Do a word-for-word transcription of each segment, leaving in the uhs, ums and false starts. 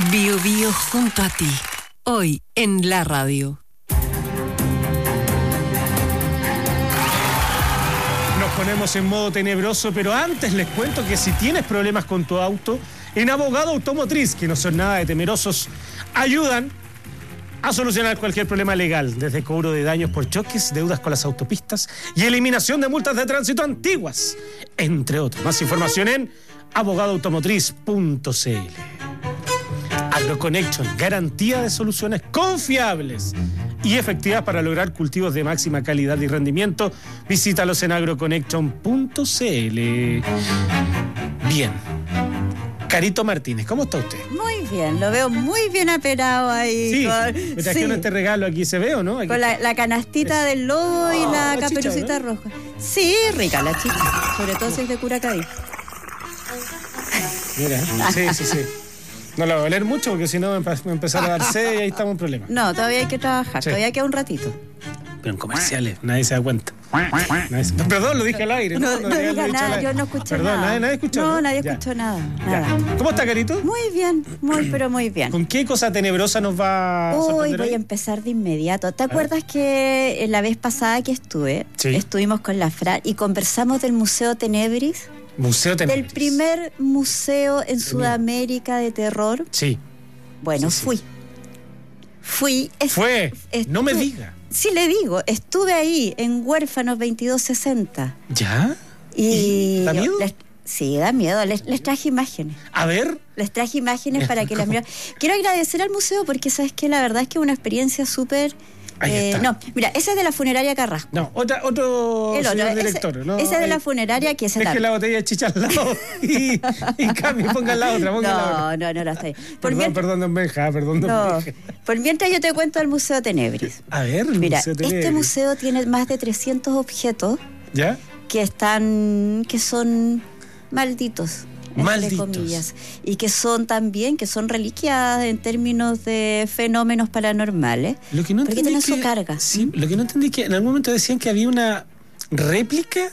Bio Bio junto a ti. Hoy en la radio. Nos ponemos en modo tenebroso, pero antes les cuento que si tienes problemas con tu auto, en Abogado Automotriz, que no son nada de temerosos, ayudan a solucionar cualquier problema legal, desde cobro de daños por choques, deudas con las autopistas y eliminación de multas de tránsito antiguas, entre otros. Más información en abogado automotriz punto c l. AgroConnection, garantía de soluciones confiables y efectivas para lograr cultivos de máxima calidad y rendimiento. Visítalos en agroconnection punto c l. Bien. Carito Martínez, ¿cómo está usted? Muy bien, lo veo muy bien aperado ahí. Sí, con, me trajeron sí. este regalo aquí, ¿se ve o no? Aquí. Con la, la canastita es. del lobo y Oh, la, la caperucita chicha, ¿no? roja. Sí, rica la chicha, sobre todo si es de Curacaví. Mira, sí, sí, sí. No la voy a oler mucho porque si no me va a empezar a dar sed y ahí estamos en problema. No, todavía hay que trabajar, Sí. todavía queda un ratito. Pero en comerciales, nadie se da cuenta. Nadie se... Perdón, lo dije al aire. No, no, no debería diga haberlo dicho nada, al aire. yo no escuché Perdón, nada. nadie, nadie escuchó. No, nadie Ya. escuchó nada, Ya. nada. ¿Cómo está, Carito? Muy bien, muy, pero muy bien. ¿Con qué cosa tenebrosa nos va a Uy, sorprender voy hoy? a empezar de inmediato. ¿Te acuerdas que la vez pasada que estuve, Sí. estuvimos con la Fran y conversamos del Museo Tenebris? Museo Tenebris. Del primer museo en Sudamérica de terror. Sí. Bueno, Sí, sí. fui. Fui. est- Fue. No me estu- diga. Sí, le digo. Estuve ahí en Huérfanos veintidós sesenta. ¿Ya? Y. ¿Da miedo? les- sí, da miedo. Les, les traje imágenes. A ver. Les traje imágenes para que las miraran. Quiero agradecer al museo porque, ¿sabes qué? La verdad es que es una experiencia súper. Ahí está. No, mira, ese es de la funeraria Carrasco. No, otra, otro El otro, señor ese, director. ¿no? ese es de la Ahí. funeraria que se Deje la botella de chicha al lado y, y cambie, ponga la otra, ponga la otra. No, no, no, no está ahí. Por Perdón, mient- perdón, don Benja, perdón, don no, Benja. por mientras yo te cuento del Museo Tenebris. A ver, el Mira, Museo este Tenebris. museo tiene más de trescientos objetos ¿Ya? que están, que son malditos, entre Malditos. comillas, y que son también, que son reliquias en términos de fenómenos paranormales, Lo que no porque entendí tienen es que, su carga. Sí, lo que no entendí es que en algún momento decían que había una réplica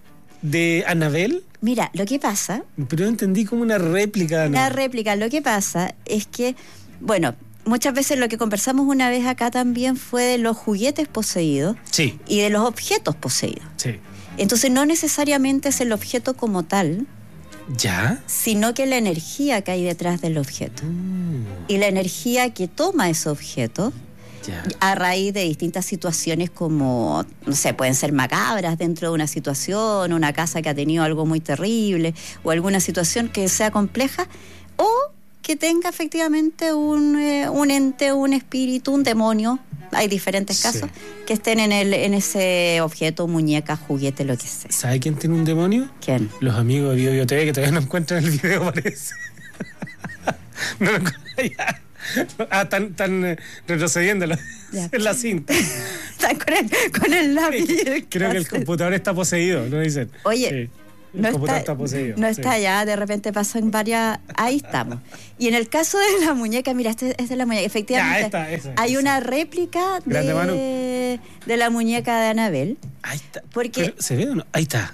de Annabelle, Mira, lo que pasa, pero no entendí como una réplica de una Annabelle. réplica, lo que pasa es que, bueno, muchas veces lo que conversamos una vez acá también fue de los juguetes poseídos Sí, y de los objetos poseídos. sí. Entonces no necesariamente es el objeto como tal, ¿Ya? sino que la energía que hay detrás del objeto. Mm, Y la energía que toma ese objeto ya. a raíz de distintas situaciones como, no sé, pueden ser macabras dentro de una situación, una casa que ha tenido algo muy terrible o alguna situación que sea compleja o que tenga efectivamente un, eh, un ente, un espíritu, un demonio. Hay diferentes Sí. casos que estén en, el, en ese objeto, muñeca, juguete, lo que sea. ¿Sabe quién tiene un demonio? ¿Quién? Los amigos de Bio Bio T V que todavía no encuentran el video, parece. No lo encuentran ya. Ah, están, están eh, retrocediéndolo Ya. en la cinta. Está con el, con el lápiz. y el Creo que el cassette. computador está poseído, ¿no dicen? Oye, Sí, el no computador está, está poseído. no sí. está allá, de repente pasan varias. Ahí estamos. Y en el caso de la muñeca, mira, este, esta es la muñeca. Efectivamente, Ya, esta, esa, hay esa. una réplica Grande, Manu. de, de la muñeca de Annabelle. Ahí está. Porque- Pero, ¿se ve o no? Ahí está.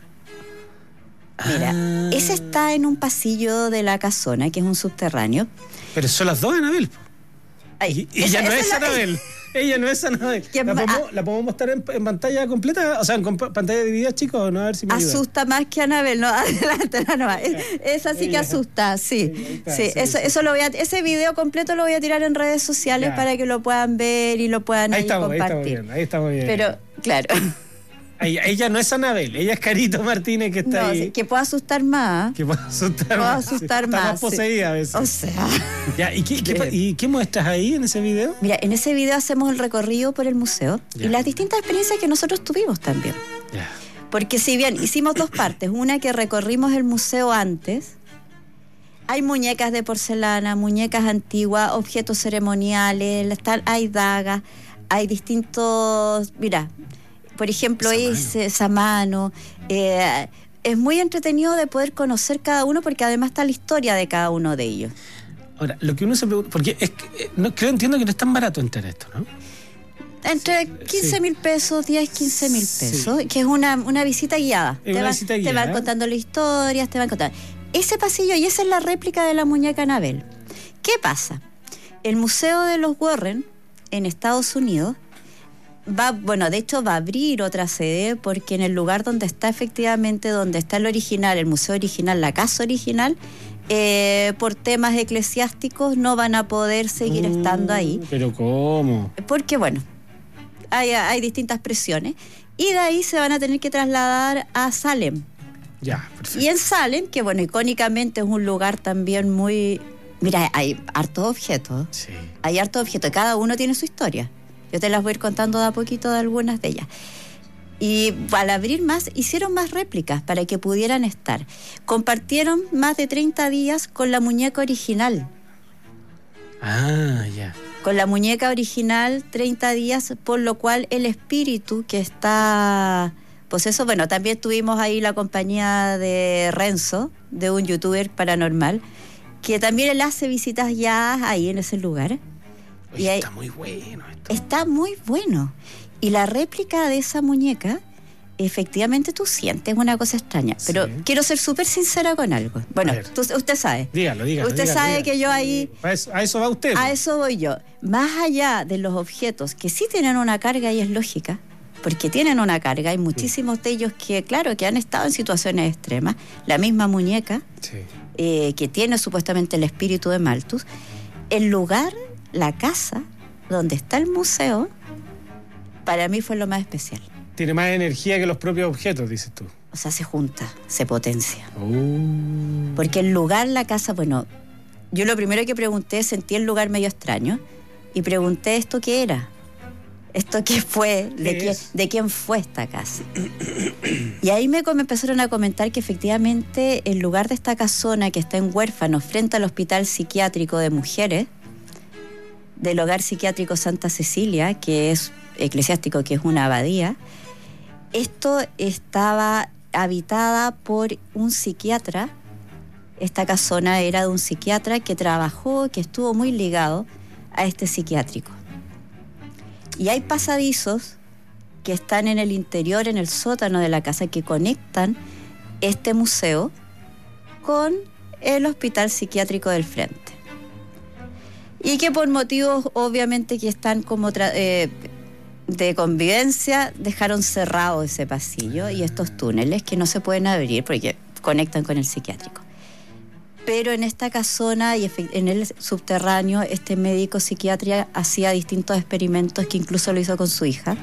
Mira, Ah. ese está en un pasillo de la casona, que es un subterráneo. Pero son las dos Anabel. Ahí, Y esa- ella no esa es la- Anabel. Ella no es Anabel. ¿Quién ¿La va- podemos, ah. ¿La podemos mostrar en, en pantalla completa? O sea, en compa- pantalla dividida, chicos, no, a ver si me ayudan. Asusta más que Annabelle, no, adelante, no, no, es- esa sí que Ella. asusta, sí, Sí, ahí está, sí, sí, eso, sí. eso lo voy a, ese video completo lo voy a tirar en redes sociales Ya. para que lo puedan ver y lo puedan Ahí ahí estamos, ahí estamos compartir. bien, ahí estamos bien. Pero, claro, Ella, ella no es Anabel, ella es Carito Martínez que está no, ahí. sí, que pueda asustar más, Que puede asustar pueda más. asustar sí. más. Está más poseída a veces. O sea, Ya, ¿y, qué, qué, Creo. ¿Y qué muestras ahí en ese video? mira, en ese video hacemos el recorrido por el museo Ya. y las distintas experiencias que nosotros tuvimos también. Ya. Porque si bien hicimos dos partes, una que recorrimos el museo antes, hay muñecas de porcelana, muñecas antiguas, objetos ceremoniales, están- hay dagas, hay distintos, mira, por ejemplo, Samano. ese Samano, eh, es muy entretenido de poder conocer cada uno porque además está la historia de cada uno de ellos. Ahora, lo que uno se pregunta, porque es que, eh, no, creo, entiendo que no es tan barato entrar esto, ¿no? Entre quince mil pesos, diez, quince mil pesos, que es una, una visita guiada. Es te, una van, visita te guiada. van contando las historias, te van contando. Ese pasillo, y esa es la réplica de la muñeca Annabelle. ¿Qué pasa? El Museo de los Warren en Estados Unidos va, bueno, de hecho va a abrir otra sede porque en el lugar donde está efectivamente, donde está el original, el museo original, la casa original, eh, por temas eclesiásticos no van a poder seguir uh, estando ahí. ¿Pero cómo? Porque, bueno, hay, hay distintas presiones y de ahí se van a tener que trasladar a Salem. Ya, perfecto. Y en Salem, que bueno, icónicamente es un lugar también muy... Mira, hay hartos objetos. Sí. Hay hartos objetos, cada uno tiene su historia. Yo te las voy a ir contando de a poquito de algunas de ellas. Y al abrir más, hicieron más réplicas para que pudieran estar. Compartieron más de treinta días con la muñeca original. Ah, ya. Con la muñeca original, treinta días, por lo cual el espíritu que está... Pues eso, bueno, también tuvimos ahí la compañía de Renzo, de un youtuber paranormal, que también él hace visitas guiadas ahí en ese lugar. Oye, y ahí, está muy bueno esto. Está muy bueno. Y la réplica de esa muñeca, efectivamente tú sientes una cosa extraña. Sí. Pero quiero ser súper sincera con algo. Bueno, tú, usted sabe. Dígalo, dígalo. Usted dígalo, sabe dígalo. que yo ahí... A eso, a eso va usted. A eso voy yo. Más allá de los objetos que sí tienen una carga y es lógica, porque tienen una carga, hay muchísimos de ellos que, claro, que han estado en situaciones extremas. La misma muñeca, sí. eh, que tiene supuestamente el espíritu de Malthus. El lugar, la casa donde está el museo, para mí fue lo más especial. Tiene más energía que los propios objetos, dices tú. O sea, se junta, se potencia. Uh. Porque el lugar, la casa, bueno, yo lo primero que pregunté, sentí el lugar medio extraño, y pregunté esto qué era. ¿Esto qué fue? ¿De, ¿Qué qué, ¿De quién fue esta casa? Y ahí me, me empezaron a comentar que efectivamente el lugar de esta casona que está en Huérfanos, frente al Hospital Psiquiátrico de Mujeres, del Hogar Psiquiátrico Santa Cecilia, que es eclesiástico, que es una abadía, esto estaba habitada por un psiquiatra. Esta casona era de un psiquiatra que trabajó, que estuvo muy ligado a este psiquiátrico. Y hay pasadizos que están en el interior, en el sótano de la casa, que conectan este museo con el Hospital Psiquiátrico del Frente. Y que por motivos, obviamente, que están como tra- eh, de convivencia, dejaron cerrado ese pasillo y estos túneles que no se pueden abrir porque conectan con el psiquiátrico. Pero en esta casona y en el subterráneo, este médico psiquiatra hacía distintos experimentos que incluso lo hizo con su hija.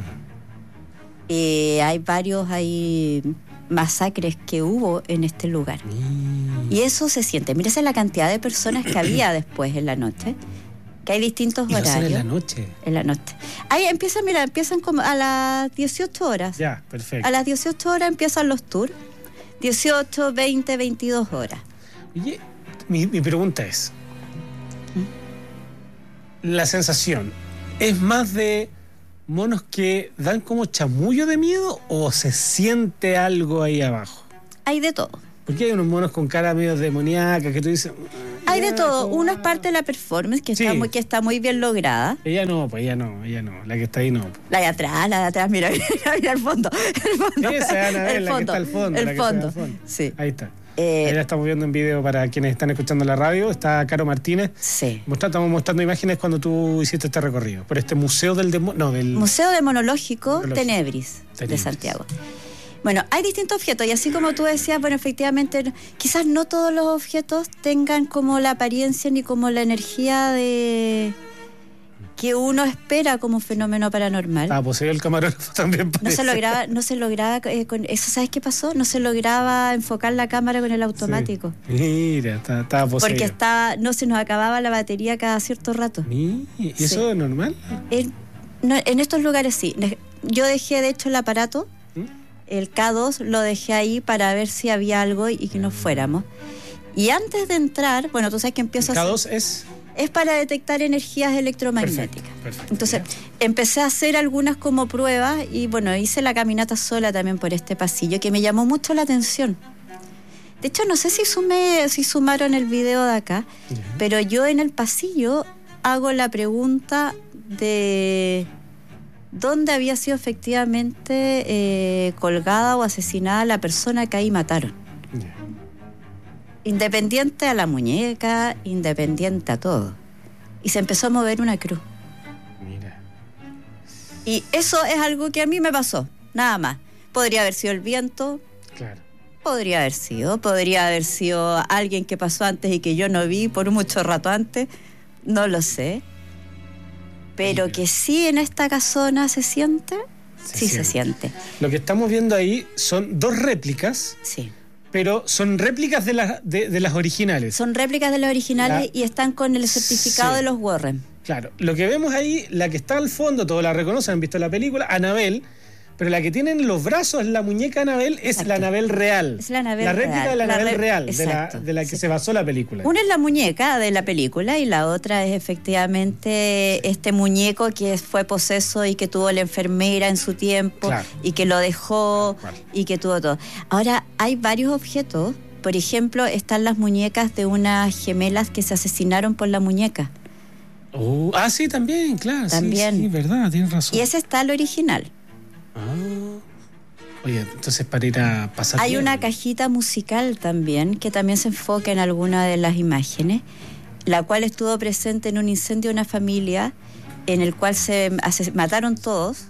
Eh, hay varios hay masacres que hubo en este lugar. Mm. Y eso se siente. Mírese la cantidad de personas que había después en la noche, que hay distintos ¿Y horarios. en la noche? En la noche. Ahí empiezan, mira, empiezan como a las dieciocho horas. Ya, perfecto. A las dieciocho horas empiezan los tours. dieciocho, veinte, veintidós horas. Oye, mi, mi pregunta es, ¿Mm? ¿La sensación es más de monos que dan como chamullo de miedo o se siente algo ahí abajo? Hay de todo. Porque hay unos monos con cara medio demoníaca que tú dices... Hay de todo. Uno es parte de la performance que, sí. está muy, que está muy bien lograda. Ella no, pues ella no, ella no. La que está ahí no. La de atrás, la de atrás, mira, mira, mira el fondo. El fondo. Esa, Ana, el la fondo, que está al fondo. El la que fondo. está al fondo. Sí. Ahí está. Eh, Ahí la estamos viendo en video para quienes están escuchando la radio. Está Caro Martínez. Sí. Mostrando, estamos mostrando imágenes cuando tú hiciste este recorrido. Por este museo del... Demo, no, del Museo Demonológico Tenebris, Tenebris de Santiago. Bueno, hay distintos objetos y así como tú decías, bueno, efectivamente, quizás no todos los objetos tengan como la apariencia ni como la energía de que uno espera como un fenómeno paranormal. Ah, poseído el camarógrafo también parece. No se lograba, no se lograba eh, con eso, ¿sabes qué pasó? No se lograba enfocar la cámara con el automático. Sí. Mira, estaba, estaba poseído. Porque estaba, no se nos acababa la batería cada cierto rato. ¿Y eso sí. es normal? En, no, en estos lugares sí. Yo dejé, de hecho, el aparato, ¿Mm? el K dos, lo dejé ahí para ver si había algo y que nos fuéramos. Y antes de entrar, bueno, tú sabes que empiezo ¿El a K dos es...? Es para detectar energías electromagnéticas. Perfecto, perfecto. Entonces, empecé a hacer algunas como pruebas y bueno, hice la caminata sola también por este pasillo que me llamó mucho la atención. De hecho, no sé si sumé, si sumaron el video de acá, yeah. pero yo en el pasillo hago la pregunta de dónde había sido efectivamente eh, colgada o asesinada la persona que ahí mataron. Yeah. Independiente a la muñeca, independiente a todo. y se empezó a mover una cruz. Mira. Y eso es algo que a mí me pasó, nada más. Podría haber sido el viento, Claro. podría haber sido, podría haber sido alguien que pasó antes y que yo no vi por mucho rato antes, no lo sé. Pero que sí en esta casona se siente, Se sí siente. se siente. Lo que estamos viendo ahí son dos réplicas, Sí. pero son réplicas de, las de, de las originales. Son réplicas de los originales La- y están con el certificado Sí. de los Warren. Claro, lo que vemos ahí, la que está al fondo, todos la reconocen, han visto la película, Annabelle, pero la que tiene en los brazos, la muñeca Annabelle, es Exacto. la Annabelle real. Es la Annabelle La réplica real. de la La Annabelle re- real, de la, Exacto, de la que sí. se basó la película. Una es la muñeca de la película y la otra es efectivamente este muñeco que fue poseso y que tuvo la enfermera en su tiempo Claro. y que lo dejó Tal cual. y que tuvo todo. Ahora, hay varios objetos. Por ejemplo, están las muñecas de unas gemelas que se asesinaron por la muñeca. Oh, ah, sí, también, claro. sí, También. Sí, verdad, tienes razón. Y ese está el original. Ah. Oye, entonces para ir a pasar. Hay bien. una cajita musical también que también se enfoca en alguna de las imágenes, la cual estuvo presente en un incendio de una familia en el cual se ases- mataron todos.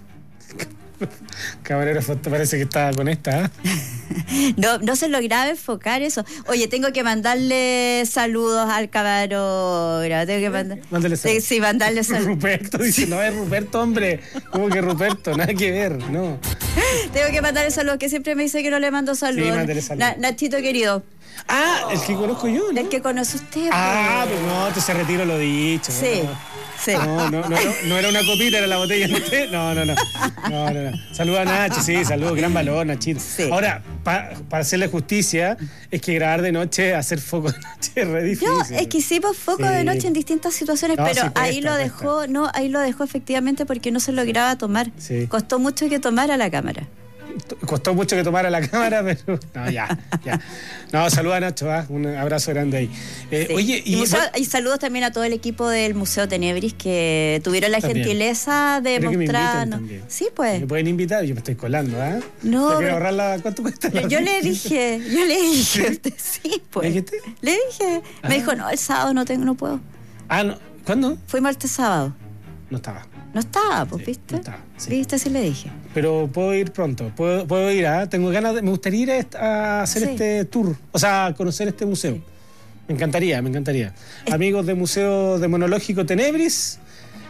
Camarero Foto parece que estaba con esta. ¿eh? No, no se lograba enfocar eso. Oye, tengo que mandarle saludos al camarógrafo. Tengo que mandar... Mándale Sí, saludos. sí, mandarle saludos. Ruperto dice, no es Ruperto, hombre. ¿Cómo que Ruperto? Nada que ver, no. Tengo que mandarle saludos, que siempre me dice que no le mando saludos. mándale saludos. Na- Nachito querido, Ah, el que conozco yo, ¿no? el que conoce usted. Ah, pues. pero no, te se retiro lo dicho. Sí, sí. No, no, no, no, no era una copita, era la botella de té. No, no, no. No, no, no. Saludos a Nacho, sí, saludos, gran valor, Nachito. Sí. Ahora, pa- para hacerle justicia, es que grabar de noche, hacer foco de noche es re difícil. Yo, es que hicimos foco Sí. de noche en distintas situaciones, No, pero sí, cuesta, ahí lo cuesta. dejó, no, ahí lo dejó efectivamente porque no se lograba tomar. Sí. Costó mucho que tomara la cámara. Costó mucho que tomara la cámara, pero. No, ya, ya. No, saluda a Nacho, ¿ah? Un abrazo grande ahí. Eh, Sí. Oye, y, y. museo- bueno, y saludos también a todo el equipo del Museo Tenebris que tuvieron la También. gentileza de Creo que me inviten mostrarnos. también. Sí, pues. ¿Me pueden invitar? Yo me estoy colando, ¿ah? No, Yo quiero pero- ahorrar la. ¿Cuánto cuesta? Yo, la- yo le dije, yo le dije, a usted, sí, pues. ¿Le dijiste? Le dije. Ah. Me dijo, no, el sábado no tengo, no puedo. Ah, no. ¿Cuándo? Fuimos este sábado. No estaba. No estaba, pues, Sí, ¿viste? no estaba, sí. ¿Viste? Sí le dije. Pero puedo ir pronto. Puedo, puedo ir, ¿ah? Tengo ganas de. Me gustaría ir a, est- a hacer Sí. este tour. O sea, a conocer este museo. Me encantaría, me encantaría. Amigos del Museo Demonológico Tenebris,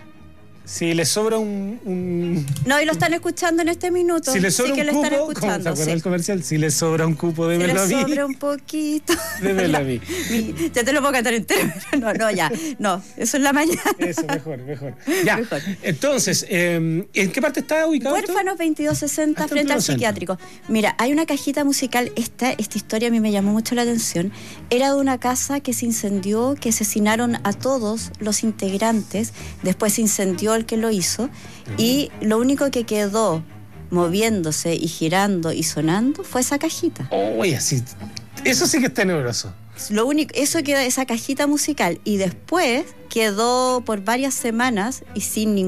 si les sobra un. un- No, y lo están escuchando en este minuto. si les sobra sí que un lo cupo, están ¿cómo se escuchando. acuerda Sí. del comercial? Si les sobra un cupo, Si démelo a le mí. sobra un poquito. Démelo a mí. Mi- Ya te lo puedo cantar entero, pero no, no, ya. No, eso es la mañana. Eso, mejor, mejor. Ya. Mejor. Entonces, eh, ¿en qué parte está ubicado esto? Huérfanos veintidós sesenta Hasta frente al el centro. psiquiátrico. Mira, hay una cajita musical. Esta, esta historia a mí me llamó mucho la atención. Era de una casa que se incendió, que asesinaron a todos los integrantes. Después se incendió el que lo hizo. Y lo único que quedó moviéndose y girando y sonando fue esa cajita. Oye, así. Eso sí que es tenebroso. Lo único, eso quedó, esa cajita musical. Y después quedó por varias semanas y sin ningún